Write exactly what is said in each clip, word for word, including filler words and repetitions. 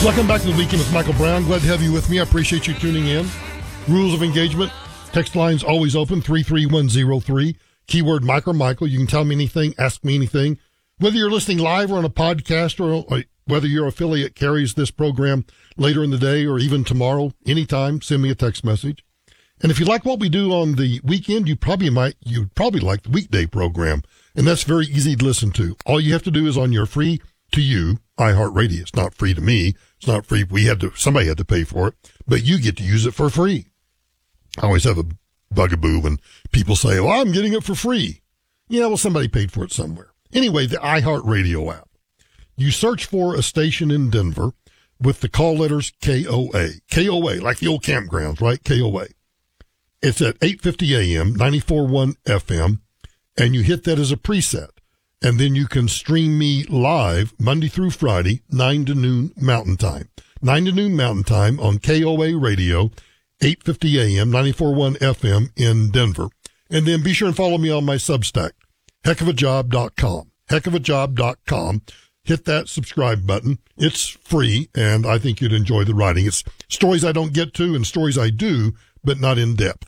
Welcome back to the Weekend with Michael Brown. Glad to have you with me. I appreciate you tuning in. Rules of engagement. Text lines always open, three three one zero three. Keyword Mike or Michael. You can tell me anything, ask me anything. Whether you're listening live or on a podcast, or whether your affiliate carries this program later in the day or even tomorrow, anytime, send me a text message. And if you like what we do on the weekend, you probably might, you'd probably like the weekday program. And that's very easy to listen to. All you have to do is on your free to you iHeartRadio. It's not free to me. It's not free. We had to, somebody had to pay for it, but you get to use it for free. I always have a bugaboo when people say, well, I'm getting it for free. Yeah, well, somebody paid for it somewhere. Anyway, the iHeartRadio app. You search for a station in Denver with the call letters K O A. K O A, like the old campgrounds, right? K O A. It's at eight fifty A M, ninety-four point one F M, and you hit that as a preset. And then you can stream me live Monday through Friday, nine to noon Mountain Time. nine to noon Mountain Time on K O A Radio, eight fifty A M, ninety-four point one F M in Denver. And then be sure and follow me on my Substack, heck of a job dot com. heck of a job dot com. Hit that subscribe button. It's free, and I think you'd enjoy the writing. It's stories I don't get to and stories I do, but not in depth.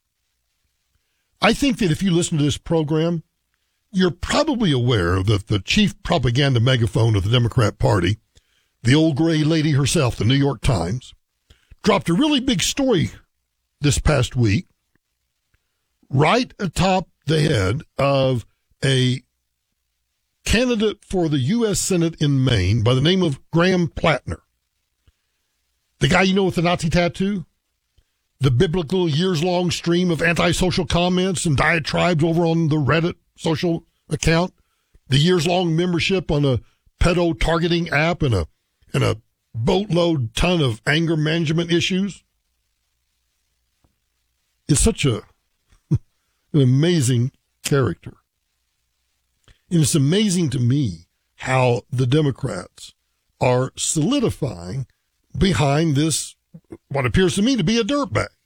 I think that if you listen to this program, you're probably aware that the chief propaganda megaphone of the Democrat Party, the old gray lady herself, the New York Times, dropped a really big story this past week right atop the head of a candidate for the U S Senate in Maine by the name of Graham Plattner. The guy you know with the Nazi tattoo? The biblical years-long stream of antisocial comments and diatribes over on the Reddit social account, the years-long membership on a pedo targeting app, and a and a boatload ton of anger management issues. It's such a an amazing character. And it's amazing to me how the Democrats are solidifying behind this, what appears to me to be a dirtbag.